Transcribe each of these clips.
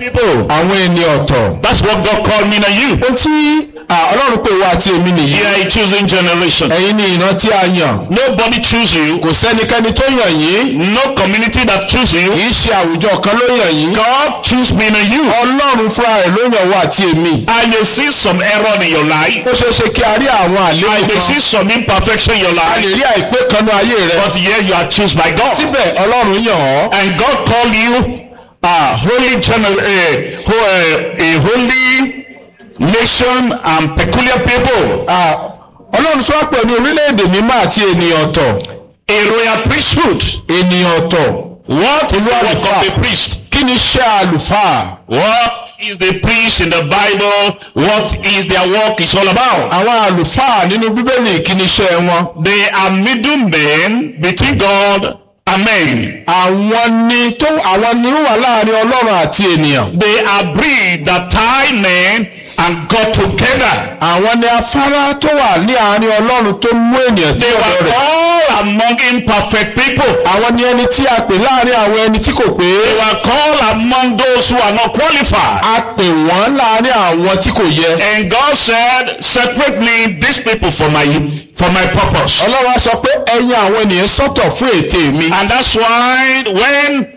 people. àwọn ènìyàn ọ̀tọ̀. That's what God called me and you. ó tí Ọlọ́run pè wá àti èmi nìyí. You are a choosing generation. ẹ̀yin ni ìran tí a yàn. Nobody choose you. kò sẹ́nikẹ́ni tó yàn yín. No community that choose you. kì í ṣe àwùjọ kan ló yàn yín. God choose me and you. Ọlọ́run fúnra rẹ̀ ló yàn wá àti èmi. I may see some error in your life. ó ṣeé ṣe kí a rí àwọn I àléébù may see kan. some imperfection in your a life. lè rí àìpé kan ní ayé rẹ. But here you are chosen by God. síbẹ̀ Ọlọ́run yàn ọ́. And God called you a holy holy nation and peculiar people. Ọlọ́run sọ pé ní orílẹ̀-èdè mímọ́ àti ènìyàn ọ̀tọ̀. A royal priesthood. ènìyàn ọ̀tọ̀. What is the work of a priest? kí ni iṣẹ́ àlùfáà? What is the priest in the Bible? What is their work is all about? àwọn àlùfáà nínú Bíbélì kí ni iṣẹ́ wọn? They are middlemen between God and men. àwọn ni ó wà láàrin Ọlọ́run àti ènìyàn. They are bridge that tie men and God together. àwọn ni afárá tó wà ní àárín Ọlọ́run tó mú ènìyàn They tó were ọ̀dọ̀ rẹ̀. all among imperfect people. àwọn ni ẹni tí a pè láàrin àwọn ẹni tí kò pé. They were called among those who are not qualified. a pè wọ́n láàrin àwọn tí kò yẹ. And God said, separate me these people for my purpose. Ọlọ́run á sọ pé ẹ yàn àwọn ènìyàn sọ́tọ̀ fún ète mi. And that's why when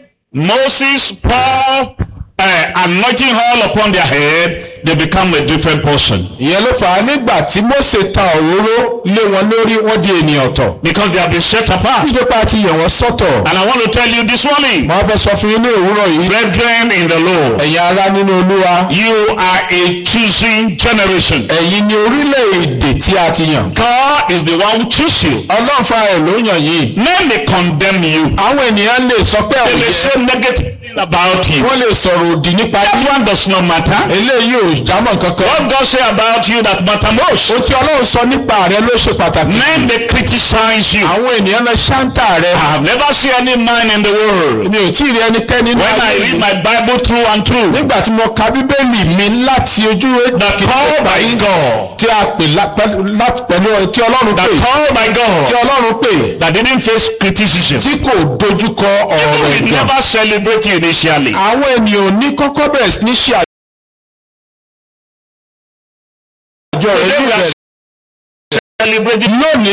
Moses poured anointing oil upon their head, they become a different person. ìyẹn ló fà á nígbà tí Mósè ta òróró lé wọn lórí wọ́n di ènìyàn ọ̀tọ̀. Because they have been set apart. nítorí a ti yàn wọ́n sọ́tọ̀. And I want to tell you this morning, mo fẹ́ sọ fún yín ní òwúrọ̀ yìí. brethren in the Lord, ẹ̀yin ará nínú Olúwa. you are a choosing generation. ẹ̀yin ni orílẹ̀-èdè tí a ti yàn. God is the one who chooses you. Ọlọ́run fúnra rẹ̀ ló yàn yín. Men may condemn you. àwọn ènìyàn lè sọ pé They may àwọn say negative things about you. wọ́n lè sọ̀rọ̀ òdì nípa That yín. one does not matter. eléyìí ò jámọ́ kankan. What God say about you that matter most. ohun tí Ọlọ́run sọ nípa rẹ ló ṣe pàtàkì. Men may criticize you. àwọn ènìyàn lọ ṣáńtà rẹ. I have never seen any man in the world. mi ò tí ì rí ẹnikẹ́ni ní When I ayé read yìí. my Bible through and through, nígbà tí mo ka Bíbélì mi láti ojú that called by God, tí a pè pẹ̀lú tí Ọlọ́run that pè. called by tí God, Ọlọ́run pè. that didn't face criticism. tí kò dojúkọ ọ̀rọ̀ We ìgbà. never celebrate it initially. àwọn ènìyàn ò ní kọ́kọ́ bẹ̀rẹ̀ sí ní ṣe àjọ rẹ̀ Today we níbẹ̀. are celebrating. lónìí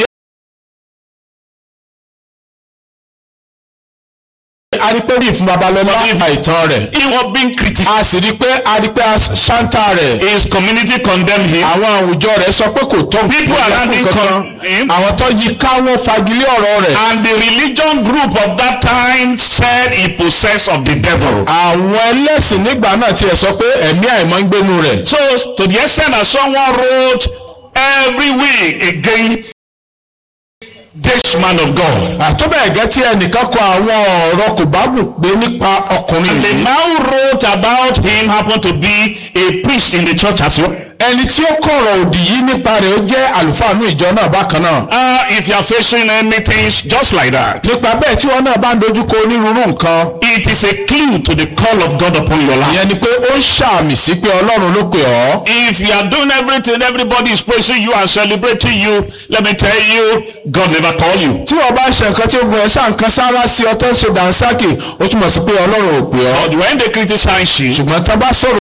a rí pé rí ìfún babalọ́lá ìfà ìtàn rẹ̀. He was being criticized. a sì rí pé ṣáńtà rẹ̀. His community condemned him. àwọn àwùjọ rẹ̀ sọ pé kò tó People around him condemned him. àwọn tó yí ká wọn fagilé ọ̀rọ̀ rẹ̀. And the religion group of that time said he possessed of the devil. àwọn ẹlẹ́sìn nígbà náà tiẹ̀ sọ pé ẹ̀mí àìmọ́ ń gbénu rẹ̀. So to the extent that someone wrote every week again this man of God. àtúbẹ̀ ẹ̀gẹ́ tí ẹnìkan kọ àwọn ọ̀rọ̀ kò bá gùn pé nípa ọkùnrin And the yìí. man who wrote about him happened to be a priest in the church as well. ẹni tí ó kọ̀rọ̀ òdì yìí nípa rẹ̀ ó jẹ́ àlùfáà ní ìjọ náà bákan náà. If you are facing anything just like that, nípa bẹ́ẹ̀ tí wọn náà bá ń dojúkọ onírúurú nǹkan. it is a clue to the call of God upon your life. ìyẹn ni pé ó ń ṣàmì sí pé Ọlọ́run ló pè ọ́. If you are doing everything, everybody is praising you and celebrating you, let me tell you, God never called you. tí wọ́n bá ń ṣe nǹkan tí ogun ẹ̀ ṣáà nǹkan sára sí ọtọ́ ṣe dànsákì ó túmọ̀ sí pé Ọlọ́run ò pè ọ́. But when they criticize you, ṣùgbọ́n tá a bá sọ̀rọ̀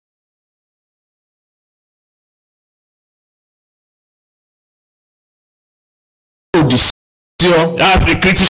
òdì sí ọ. that's the criticize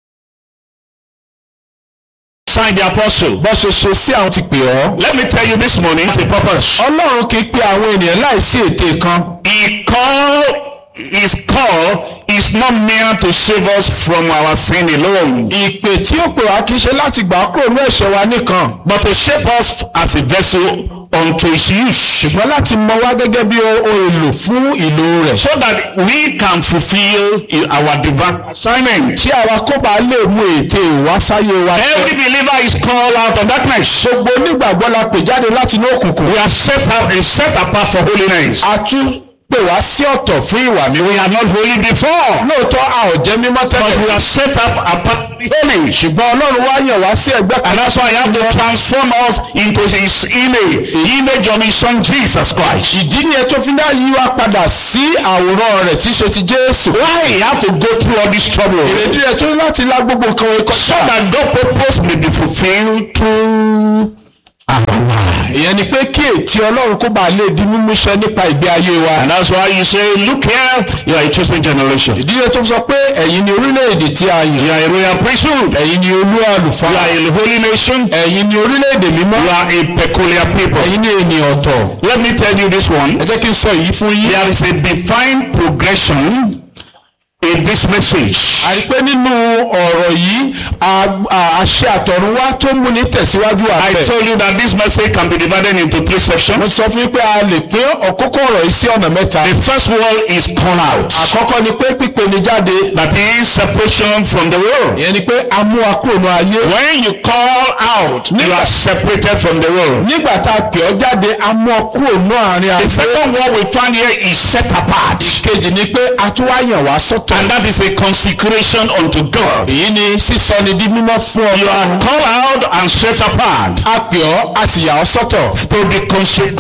the apostle. bó ṣe ṣe sí àwọn ti pè ọ́. Let me tell you this morning the purpose. Ọlọ́run kì í pe àwọn ènìyàn láìsí ète kan. His call is not mere to save us from our sin alone, ìpè tí ó pè wá kì í ṣe láti gbà á kúrò ní ẹ̀ṣẹ̀ wa nìkan. but to shape us as a vessel unto his use, ṣùgbọ́n láti mọ wá gẹ́gẹ́ bí ohun èlò fún ìlò rẹ̀. so that we can fulfill our divine assignment. kí àwa kó bá lè mú ète ìwásáyé wa ṣẹ. Every believer is called out of darkness. gbogbo onígbàgbọ́ la pè jáde láti inú òkùnkùn. We are set apart for holiness. a tún pè wá sí ọ̀tọ̀ fún ìwà mímọ́. We are not holy before, lóòótọ́ a ò jẹ́ mímọ́ but we tẹ́lẹ̀. are set apart to be holy. ṣùgbọ́n Ọlọ́run wá yàn wá sí ẹgbẹ́ kan. And that's why he has to transform us into his image of his son Jesus Christ. ìdí ni ẹ tó fi náà yí wa padà sí àwòrán rẹ̀ tí í ṣe ti Jésù. Why he have to go through all this trouble? ìrèdí ẹ tó láti la gbogbo nǹkan wọn So kọjá. that God's purpose may be fulfilled through our life. ìyẹn ni pé kí ètí ọlọ́run kó bá lè di mímúṣẹ nípa ìgbé ayé wa. And that's why you say, look here, you are a chosen generation. ìdílé tó sọ pé ẹ̀yin ni orílẹ̀-èdè tí a yàn. You are a royal priesthood. ẹ̀yin ni olú àlùfáà. You are a holy nation. ẹ̀yin ni orílẹ̀-èdè mímọ́. You are a peculiar people. ẹ̀yin ni ènìyàn ọ̀tọ̀. Let me tell you this one. ẹ jẹ́ kí n sọ èyí fún yín. There is a divine progression in this message. àìpé nínú ọ̀rọ̀ yìí àṣẹ àtọ̀runwá tó múni tẹ̀síwájú I àbẹ̀. told you that this message can be divided into 3 sections. mo sọ fún yín pé a lè pín ọ̀kọ́kọ́ ọ̀rọ̀ yìí sí ọ̀nà mẹ́ta. The first one is call out. àkọ́kọ́ ni pé pípe ni jáde. That is separation from the world. ìyẹn ni pé a mú wa kúrò ní ayé. When you call out, you are separated from the world. nígbà tá a pè ọ́ jáde a mú ọ kúrò ní àárín The ayé. second word we find here is set apart. kejì ni pé a tún wá yàn wá sọ́tọ̀. And that is a consecration unto God. èyí ni sísọ ni di mímọ́ fún ọ. You are called out and set apart a pè ọ́ a sì yà ọ́ sọ́tọ̀. to be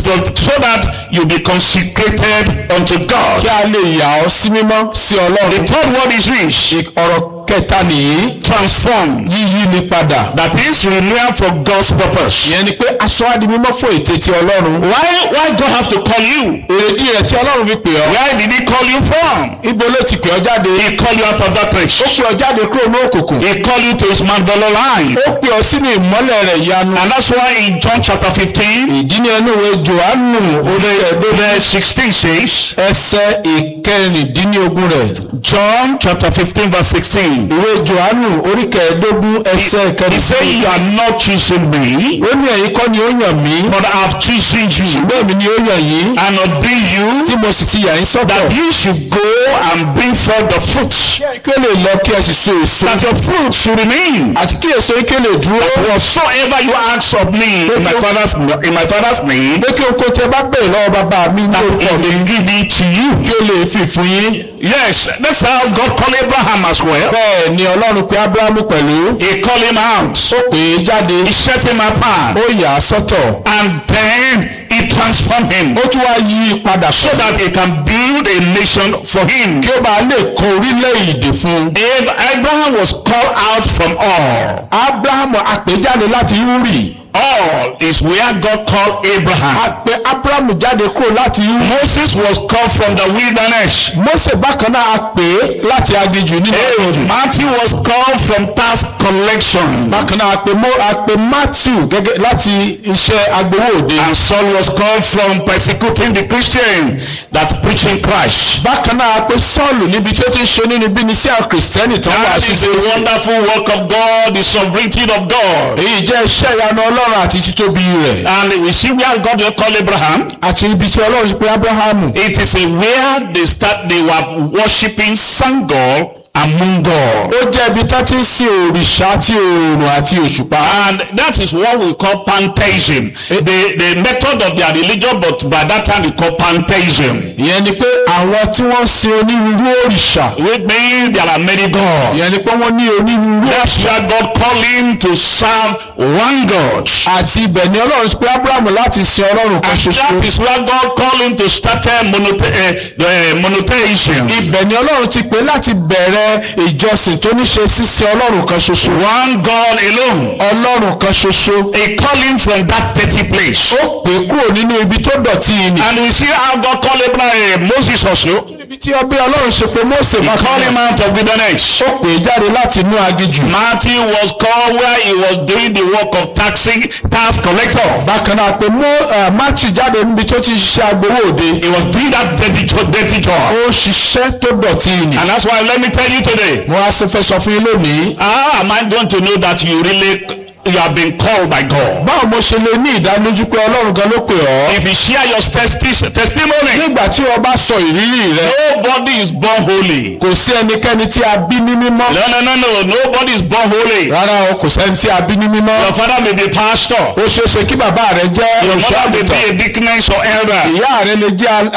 so that you be consecrated unto God. kí a lè yà ọ́ sí mímọ́ sí The ọlọ́run. third word is this: ọ̀rọ̀ kẹta nìyí. transform. yíyí ni padà. That is renewal for God's purpose. ìyẹn ni pé aṣọ á di mímọ́ fún ète ti ọlọ́run. Why God have to call you? èrèdí rẹ̀ tí ọlọ́run fi pè ọ́. Where did He call you from? ibo ló ti pè ọ́ jáde. He called you out of darkness. ó pè ọ́ jáde kúrò ní òkùnkùn. He called you to His marvelous light. ó pè ọ́ sínú ìmọ́lẹ̀ rẹ̀ yanu. And that's why in John chapter 15, ìdí ni ẹnu ìwé Jòhánù orí verse 16 says, ẹsẹ̀ ìkẹrìndínlógún rẹ̀. John chapter 15 verse 16. ìwé Jòhánù orí kẹẹ̀ẹ́dógún ẹsẹ̀ He said, you ìkẹrìndínlógún. are not choosing me, ó ní ẹ̀yin kọ́ ni ó yàn mí. but I have chosen you bẹ́ẹ̀ mi ni ó yàn yín. and ordain you tí mo sì ti yà yín sọ́tọ̀. that you should go and bring forth the fruits, kí ó lè lọ kí ẹ sì so èso. that your fruit should remain. àti kí èso yín kí ó lè dúró. Whatsoever you ask of me in my father's name, pé kí o kó tẹ bá bẹ̀rẹ̀ lọ́wọ́ bàbá mi ní that orúkọ He mi. will give it to you. kí ó lè fi fún yín. Yes, that's how God called Abraham as well. bẹ́ẹ̀ ni ọlọ́run pé Ábúráhámù pẹ̀lú. He called him out. ó pè é jáde. He set him apart. ó yà á sọ́tọ̀. And then He transformed him ó tún wá yí i padà so that He can build a nation for him. kí ó bá lè kọ́ orílẹ̀-èdè fún. Abraham was called out from all. Ábúráhámù àpèjáde láti Úrì. All is where God called Abraham. àpè Ábúráhámù jáde kúrò láti Úrì. Moses was called from the wilderness. Mósè bákan náà a pè é láti aginjù nínú aginjù. Matthew was called from tax collection. bákan náà a pè Mátíù gẹ́gẹ́ láti iṣẹ́ agbowó òde. And Saul was called from persecuting the Christian that preaching Christ. bákan náà a pè Sọ́ọ̀lù níbi tí ó ti ń ṣe nínú bí ní sí àwọn kìrìsìtẹ́nì tó ń wà That sí. is a wonderful work of God, the sovereignty of God. èyí jẹ́ iṣẹ́ ìyanu Ọlọ́run àti títóbi rẹ̀. And we see where God will call Abraham. àti ibi tí Ọlọ́run ti pè Ábúráhámù. It is where they were worshiping Sangol among God. ó jẹ́ ibi tó ti ń sin òrìṣà tí oòrùn àti òṣùpá. And that is what we call pantheism. The method of their religion, but by that time we call pantheism. ìyẹn ni pé àwọn tí wọ́n sin onírúurú òrìṣà. Which means there are many gods. ìyẹn ni pé wọ́n ní onírúurú That's òrìṣà. why God called him to serve one God. àti ibẹ̀ ni Ọlọ́run ti pè Ábúráhámù láti sin Ọlọ́run kan And ṣoṣo. that is why God called him to start monotheism. ibẹ̀ ni Ọlọ́run ti pè láti bẹ̀rẹ̀ ìjọsìn tó ní ṣe sísin Ọlọ́run kan ṣoṣo. One God alone. Ọlọ́run kan ṣoṣo. He called him from that dirty place. ó pè é kúrò nínú ibi tó dọ̀tí yìí ni. And we see how God called Abraham, Moses also. ibi tí ọbẹ̀ Ọlọ́run ṣe pé Mósè He bá called him out of wilderness. ó pè é jáde láti inú aginjù. Matthew was called where he was doing the work of tax collector. bákan náà pé Mátíù jáde níbi tó ti ṣiṣẹ́ agbowó òde. He was doing that dirty job. ó ṣiṣẹ́ tó dọ̀tí yìí ni. And that's why let me tell you today. mo wá fẹ́ sọ fún yín lónìí. How am I going to know that you have been called by God? báwo mo ṣe lè ní ìdánilójú pé Ọlọ́run gan ló pè ọ́. If you share your testimony, nígbà tí o bá sọ ìrírí rẹ. nobody is born holy. kò sí ẹnikẹ́ni tí a bí ní mímọ́. No. Nobody is born holy. rárá o kò sẹ́ni tí a bí ní mímọ́. Your father may be pastor. ó ṣeé ṣe kí bàbá rẹ jẹ́ Your mother may olùṣọ́-àgùntàn. be a deaconess or elder. ìyá rẹ lè jẹ́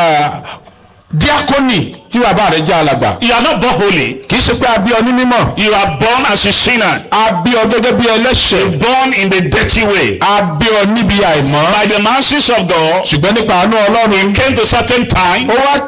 díákónì tí bàbá rẹ jẹ́ alàgbà. You are not born holy. kì í ṣe pé a bí ọ ní mímọ́. You are born as a sinner. a bí ọ gẹ́gẹ́ bí ẹlẹ́ṣẹ̀. Born in the dirty way. a bí ọ níbi àìmọ́. By the mercies of God, ṣùgbọ́n nípa àánú Ọlọ́run. came to certain time ó wá tó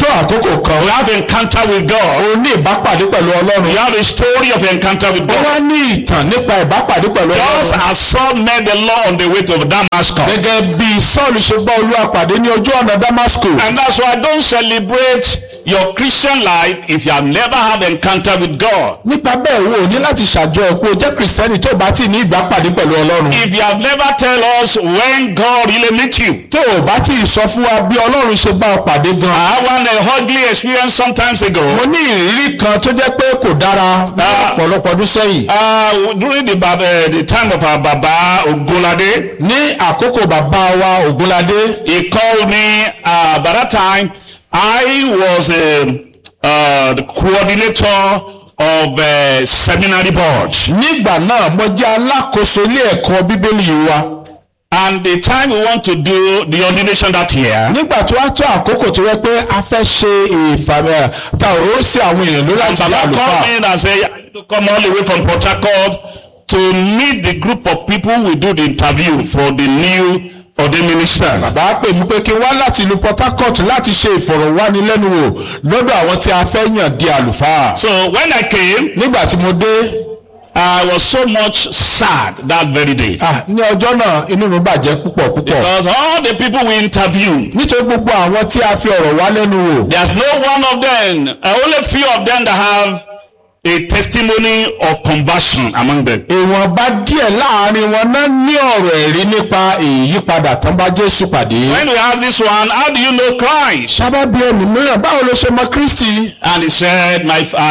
àkókò kan. You have encounter with God. o ní ìbápàdé pẹ̀lú ọlọ́run. You have a story of encounter with ó God. wá ní ìtàn nípa ìbápàdé pẹ̀lú Just ọlọ́run. as Saul met the Lord on the way to Damascus. gẹ́gẹ́ bí Sọ́ọ̀lù ṣe bá Olúwa pàdé ní ojú ọ̀nà Damascus. And that's why I don't celebrate your Christian life if you have never had encounter with God. nípa bẹ́ẹ̀ wo ní láti ṣàjọyọ̀ pé o jẹ́ kìrìsìtẹ́nì tó bá ti ní ìbápàdé pẹ̀lú ọlọ́run. If you have never tell us when God really meet you. tó o bá ti sọ fún wa bí ọlọ́run ṣe bá ọ pàdé gan. I have one ugly experience sometimes ago. mo ní ìrírí kan tó jẹ́ pé kò dára ní ọ̀pọ̀lọpọ̀ ọdún sẹ́yìn. During the time of our Baba Ogunlade, ní àkókò bàbá wa Ògúnládé. he called me. By that time, I was the coordinator of seminary board. nígbà náà mo jẹ́ alákòóso ilé ẹ̀kọ́ bíbélì wa. And the time we want to do the ordination that year, nígbà tó wá tó àkókò tó yẹ pé a fẹ́ ṣe ìfàmì ta òró sí àwọn èèyàn lórí and àti Baba called àlùfáà. me and say, I need to come all the way from Port Harcourt to meet the group of people we do the interview for the new ordained minister. bàbá pè mí pé kí n wá láti ìlú Port Harcourt láti ṣe ìfọ̀rọ̀wánilẹ́nuwò lọ́dọ̀ àwọn tí a fẹ́ yàn di àlùfáà. So when I came, nígbà tí mo dé. I was so much sad that very day. ní ọjọ́ náà inú mi bàjẹ́ púpọ̀ púpọ̀. Because all the people we interviewed, nítorí gbogbo àwọn tí a fi ọ̀rọ̀ wá lẹ́nu wò. there's no one of them, only few of them that have a testimony of conversion among them. ìwọ̀nba díẹ̀ láàrin wọn náà ní ọ̀rọ̀ ẹ̀rí nípa ìyípadà tán bá Jésù pàdé. When we have this one, how do you know Christ? sábà bí ẹni mìíràn báwo ló ṣe mọ Kristi. And he said,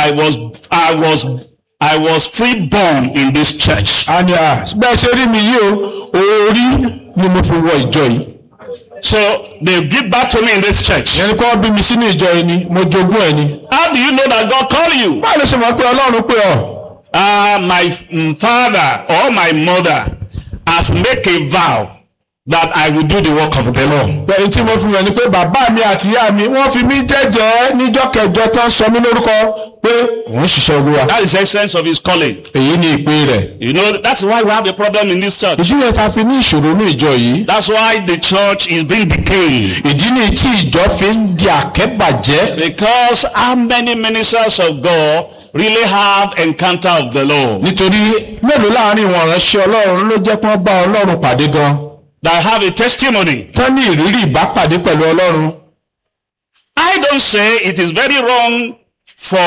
I was freeborn in this church. àní bẹ́ẹ̀ ṣe rí mi yìí o orí ni mo fi wọ ìjọ yìí. So they give back to me in this church. ẹni kọ́ bí mi sínú ìjọ yìí ni mo jogún ẹ̀ ni. How do you know that God called you? báwo ló ṣe mọ̀ pé Ọlọ́run pè ọ́. My father or my mother has made a vow that I will do the work of the Lord. bẹ́ẹ̀ tí mo fi mọ̀ ni pé bàbá mi àti ìyá mi wọ́n fi mí jẹ́jẹ́ níjọ́ kẹjọ tó ń sọ mí lórúkọ pé òun ṣiṣẹ́ Olúwa. That is the essence of his calling. èyí ni ìpè rẹ̀. You know, that's why we have a problem in this church. ìdí rẹ̀ ta fi ní ìṣòro ní ìjọ yìí. That's why the church is being decayed. ìdí ni tí ìjọ fi ń di àkẹ́bàjẹ́. Because how many ministers of God really have encounter of the Lord? nítorí mélòó láàrin ìwọ̀n ránṣẹ́ Ọlọ́run ló jẹ́ kí wọ́n bá Ọlọ́run pàdé gan. That have a testimony. tán ní ìrírí ìbápàdé pẹ̀lú Ọlọ́run. I don't say it is very wrong for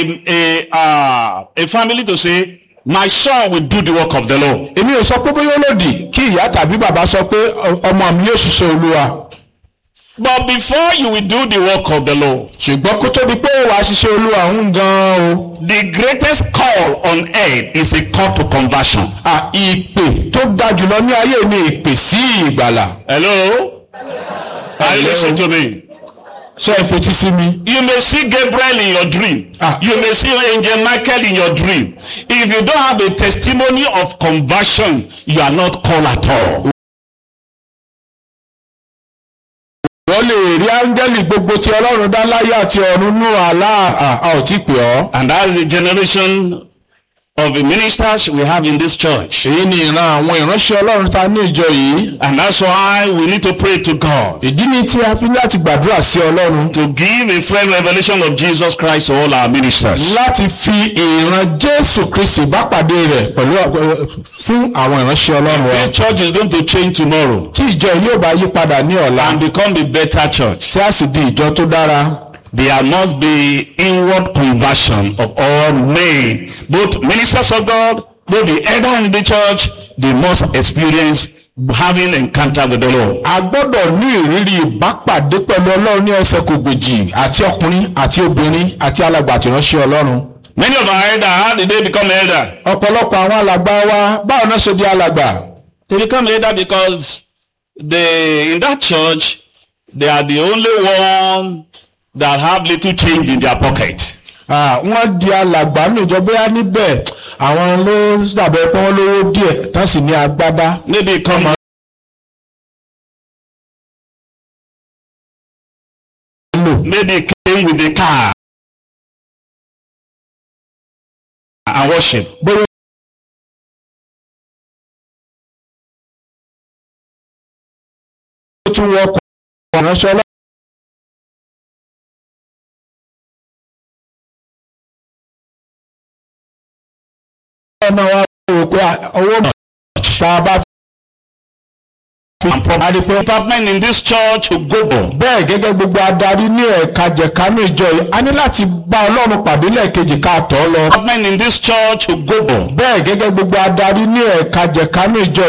a family to say, my son will do the work of the Lord. èmi ò sọ pé bóyá ó lòdì kí ìyá tàbí bàbá sọ pé ọmọ mi yóò ṣiṣẹ́ Olúwa. But before you will do the work of the Lord, ṣùgbọ́n kó tó di pé wàá ṣiṣẹ́ Olúwa ń gan o. the greatest call on earth is a call to conversion. ìpè tó ga jùlọ ní ayé ni ìpè sí ìgbàlà. Hello? Are you listening to me? ṣé ẹ fetí sí mi. You may see Gabriel in your dream. You may see Angel Michael in your dream. If you don't have a testimony of conversion, you are not called at all. wọ́n lè rí áńgẹ́lì gbogbo tí Ọlọ́run dá láyé àti ọ̀run nú àlá a ò tí pè ọ́. And that's the generation of the ministers we have in this church. èyí ni ìran àwọn ìránṣẹ́ Ọlọ́run ta ní ìjọ yìí. And that's why we need to pray to God ìdí ni tí a fi ní láti gbàdúrà sí Ọlọ́run. to give a fresh revelation of Jesus Christ to all our ministers. láti fi ìran Jésù Kristi bá pàdé rẹ̀ pẹ̀lú fún àwọn ìránṣẹ́ Ọlọ́run wa. This church is going to change tomorrow tí ìjọ yóò bá yí padà ní ọ̀la. and become a better church. tí a sì di ìjọ tó dára. There must be inward conversion of all men, both ministers of God, both the elder in the church. They must experience having encounter with the Lord. a gbọ́dọ̀ ní ìrírí ìbápàdé pẹ̀lú Ọlọ́run ní ẹsẹ̀ kògbèjì àti ọkùnrin àti obìnrin àti alàgbà àti ìránṣẹ́ Ọlọ́run. Many of our elders, how did they become elder? ọ̀pọ̀lọpọ̀ àwọn alàgbà wa báwo náà ṣe di alàgbà. They become elder because in that church they are the only one that have little change in their pocket. wọ́n di alàgbà ní ìjọba níbẹ̀ àwọn ló dàbẹ̀ pé wọ́n lówó díẹ̀ tán sì ní agbádá. Maybe come maybe came with a car and worship. bóyá ó tún wọ́pọ̀ ìránṣẹ́ Ọlọ́run. ọ̀nà wa rò pé owó tá a bá department in this church to go. bẹ́ẹ̀ gẹ́gẹ́ gbogbo adarí ní ẹ̀ka jẹ̀kánú ìjọ yìí a ní láti bá Ọlọ́run pàdé lẹ́ẹ̀kejì ká tọ̀ ọ́ lọ. Department in this church to go. bẹ́ẹ̀ gẹ́gẹ́ gbogbo adarí ní ẹ̀ka jẹ̀kánú ìjọ